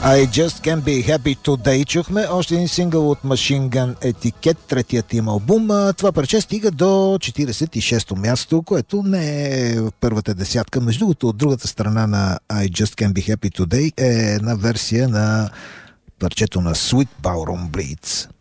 I Just Can't Be Happy Today чухме. Още един сингъл от Machine Gun Etiquette, третият им албум. Това парче стига до 46-то място, което не е в първата десятка. Между другото, от другата страна на I Just Can't Be Happy Today е една версия на парчето на Sweet Ballroom Blitz.